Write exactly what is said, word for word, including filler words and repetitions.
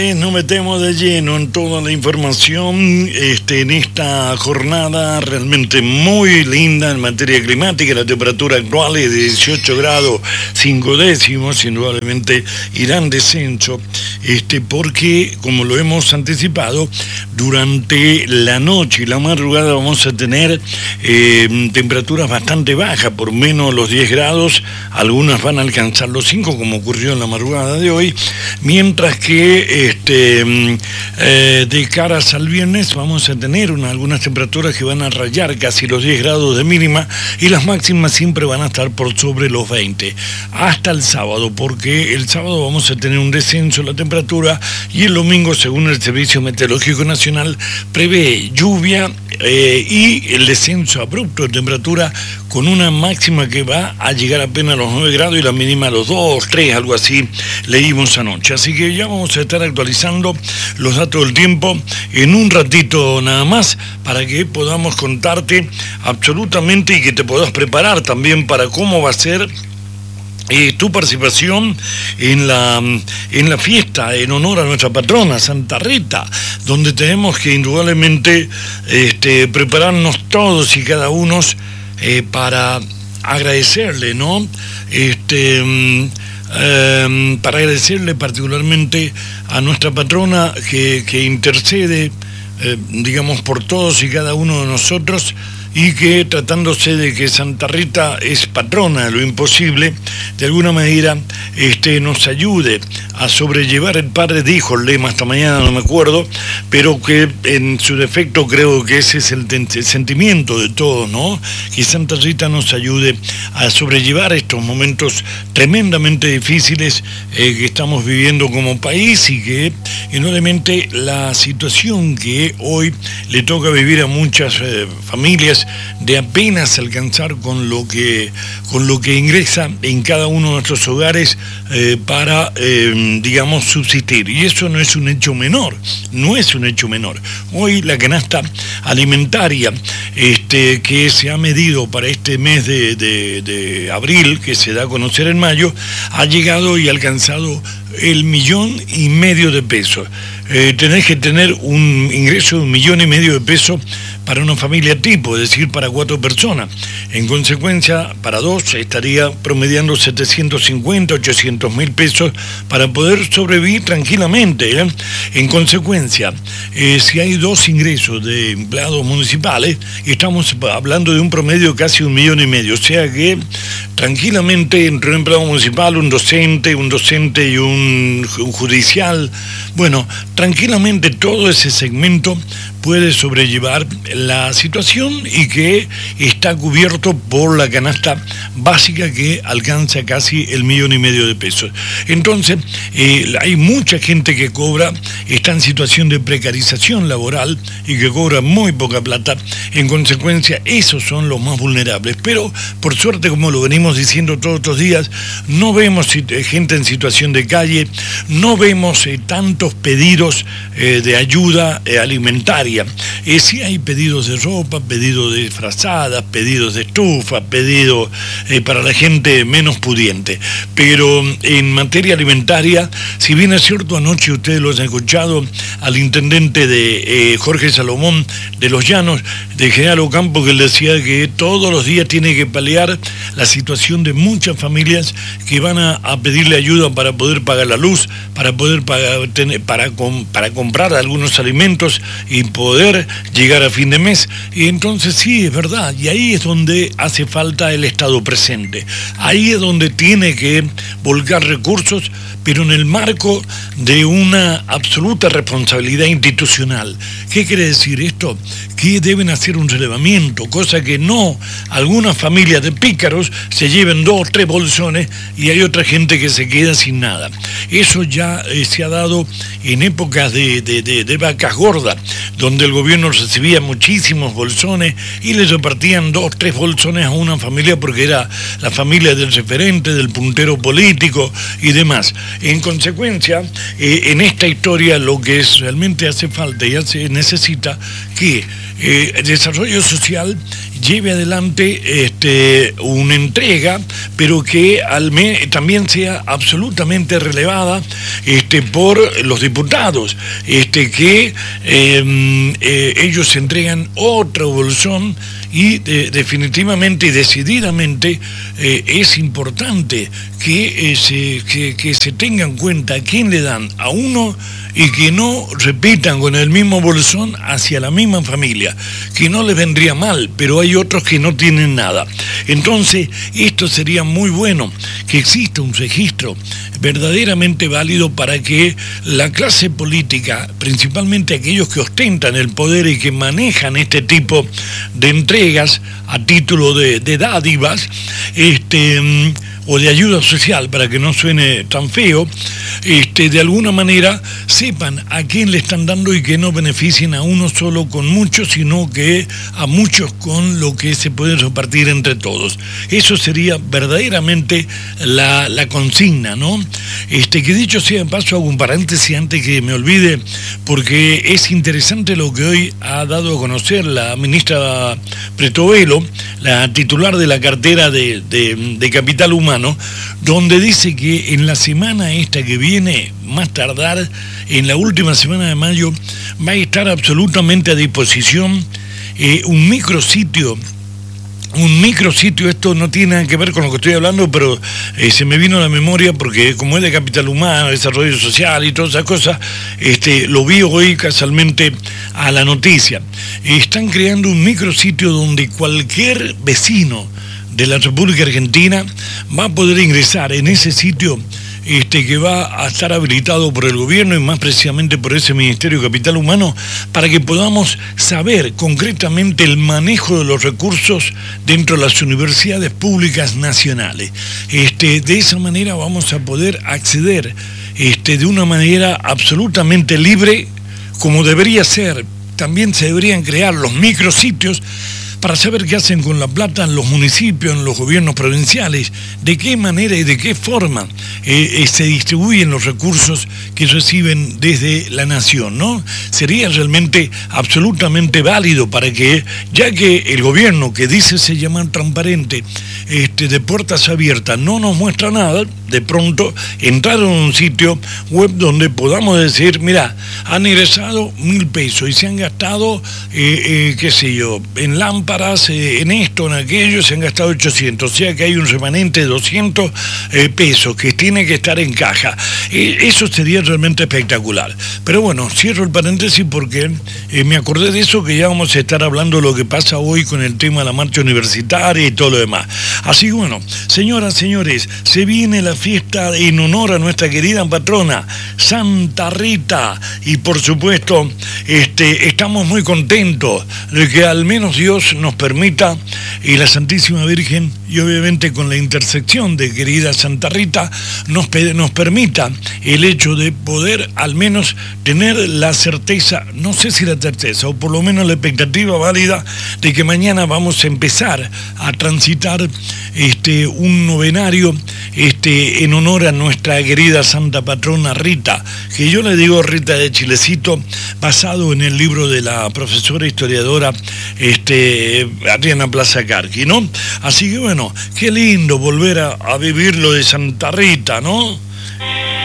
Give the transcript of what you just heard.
Nos metemos de lleno en toda la información este, en esta jornada realmente muy linda en materia climática. La temperatura actual es de dieciocho grados cinco décimos, indudablemente irá en descenso, este, porque, como lo hemos anticipado, durante la noche y la madrugada vamos a tener eh, temperaturas bastante bajas, por menos los diez grados, algunas van a alcanzar los cinco, como ocurrió en la madrugada de hoy, mientras que Este, eh, de caras al viernes vamos a tener una, algunas temperaturas que van a rayar casi los diez grados de mínima y las máximas siempre van a estar por sobre los veinte hasta el sábado, porque el sábado vamos a tener un descenso en la temperatura y el domingo, según el Servicio Meteorológico Nacional, prevé lluvia eh, y el descenso abrupto de temperatura con una máxima que va a llegar apenas a los nueve grados y la mínima a los dos, tres, algo así leímos anoche. Así que ya vamos a estar actualizando los datos del tiempo en un ratito nada más para que podamos contarte absolutamente y que te puedas preparar también para cómo va a ser Eh, tu participación en la, en la fiesta en honor a nuestra patrona Santa Rita, donde tenemos que indudablemente este, prepararnos todos y cada uno eh, para agradecerle, ¿no? Este, eh, para agradecerle particularmente a nuestra patrona que, que intercede, eh, digamos, por todos y cada uno de nosotros, y que, tratándose de que Santa Rita es patrona de lo imposible, de alguna manera este, nos ayude a sobrellevar. El padre dijo el lema esta mañana, no me acuerdo, pero que en su defecto creo que ese es el, el sentimiento de todos, ¿no? Que Santa Rita nos ayude a sobrellevar estos momentos tremendamente difíciles eh, que estamos viviendo como país, y que enormemente la situación que hoy le toca vivir a muchas eh, familias de apenas alcanzar con lo que con lo que ingresa en cada uno de nuestros hogares eh, para, eh, digamos, subsistir. Y eso no es un hecho menor, no es un hecho menor. Hoy la canasta alimentaria este, que se ha medido para este mes de, de, de abril, que se da a conocer en mayo, ha llegado y alcanzado el millón y medio de pesos. Eh, tenés que tener un ingreso de un millón y medio de pesos para una familia tipo, es decir, para cuatro personas. En consecuencia, para dos estaría promediando setecientos cincuenta, ochocientos mil pesos para poder sobrevivir tranquilamente, ¿eh? En consecuencia, eh, si hay dos ingresos de empleados municipales, estamos hablando de un promedio de casi un millón y medio, o sea que tranquilamente entre un empleado municipal, un docente, un docente y un, un judicial, bueno, tranquilamente todo ese segmento puede sobrellevar la situación y que está cubierto por la canasta básica que alcanza casi el millón y medio de pesos. Entonces, eh, hay mucha gente que cobra, está en situación de precarización laboral y que cobra muy poca plata. En consecuencia, esos son los más vulnerables. Pero, por suerte, como lo venimos diciendo todos estos días, no vemos gente en situación de calle, no vemos eh, tantos pedidos eh, de ayuda eh, alimentaria. Eh, sí hay pedidos de ropa, pedidos de frazadas, pedidos de estufa, pedidos eh, para la gente menos pudiente. Pero en materia alimentaria, si bien es cierto, anoche ustedes lo han escuchado al intendente de eh, Jorge Salomón de Los Llanos, de General Ocampo, que él decía que todos los días tiene que paliar la situación de muchas familias que van a, a pedirle ayuda para poder pagar la luz, para poder pagar, tener, para, com, para comprar algunos alimentos y poder llegar a fin de mes. Y entonces sí, es verdad, y ahí es donde hace falta el Estado presente, ahí es donde tiene que volcar recursos, pero en el marco de una absoluta responsabilidad institucional. ¿Qué quiere decir esto? Que deben hacer un relevamiento, cosa que no algunas familias de pícaros se lleven dos, tres bolsones y hay otra gente que se queda sin nada. Eso ya eh, se ha dado en épocas de, de, de, de vacas gordas, donde el gobierno recibía muchísimos bolsones y les repartían dos, tres bolsones a una familia porque era la familia del referente, del puntero político y demás. En consecuencia, eh, en esta historia lo que es, realmente hace falta y hace, necesita que eh, Desarrollo Social lleve adelante este, una entrega, pero que al me, también sea absolutamente relevada este, por los diputados, este, que eh, eh, ellos entregan otro bolsón y eh, definitivamente y decididamente eh, es importante que, eh, se, que, que se tenga en cuenta a quién le dan a uno y que no repitan con el mismo bolsón hacia la misma familia, que no les vendría mal, pero hay otros que no tienen nada. Entonces, esto sería muy bueno, que exista un registro verdaderamente válido para que la clase política, principalmente aquellos que ostentan el poder y que manejan este tipo de entregas a título de, de dádivas, este... o de ayuda social, para que no suene tan feo, este, de alguna manera sepan a quién le están dando y que no beneficien a uno solo con muchos, sino que a muchos con lo que se puede repartir entre todos. Eso sería verdaderamente la, la consigna, ¿no? Este, que dicho sea de paso, hago un paréntesis antes que me olvide, porque es interesante lo que hoy ha dado a conocer la ministra Pretovelo, la titular de la cartera de, de, de Capital Humano, donde dice que en la semana esta que viene, más tardar, en la última semana de mayo, va a estar absolutamente a disposición eh, un micrositio, un micrositio, esto no tiene nada que ver con lo que estoy hablando, pero eh, se me vino a la memoria porque como es de Capital Humano, Desarrollo Social y todas esas cosas, este, lo vi hoy casualmente a la noticia. Están creando un micrositio donde cualquier vecino de la República Argentina va a poder ingresar en ese sitio este, que va a estar habilitado por el gobierno y más precisamente por ese Ministerio de Capital Humano, para que podamos saber concretamente el manejo de los recursos dentro de las universidades públicas nacionales. Este, de esa manera vamos a poder acceder este, de una manera absolutamente libre, como debería ser. También se deberían crear los micrositios para saber qué hacen con la plata en los municipios, en los gobiernos provinciales, de qué manera y de qué forma eh, eh, se distribuyen los recursos que reciben desde la nación, ¿no? Sería realmente absolutamente válido para que, ya que el gobierno que dice se llama transparente, este, de puertas abiertas, no nos muestra nada, de pronto entrar en un sitio web donde podamos decir, mira, han ingresado mil pesos y se han gastado, eh, eh, qué sé yo, en lámparas, eh, en esto, en aquello, se han gastado ochocientos, o sea que hay un remanente de doscientos eh, pesos que tiene que estar en caja. Eh, eso sería realmente espectacular. Pero bueno, cierro el paréntesis porque eh, me acordé de eso, que ya vamos a estar hablando de lo que pasa hoy con el tema de la marcha universitaria y todo lo demás. Así que bueno, señoras, señores, se viene la fiesta en honor a nuestra querida patrona, Santa Rita, y por supuesto, este, estamos muy contentos de que al menos Dios nos permita, y la Santísima Virgen, y obviamente con la intersección de querida Santa Rita, nos, nos permita el hecho de poder al menos tener la certeza, no sé si la certeza, o por lo menos la expectativa válida de que mañana vamos a empezar a transitar este, un novenario este, en honor a nuestra querida Santa Patrona Rita, que yo le digo Rita de Chilecito, basado en el libro de la profesora historiadora este, Adriana Plaza Carqui, ¿no? Así que bueno, qué lindo volver a, a vivir lo de Santa Rita, ¿no?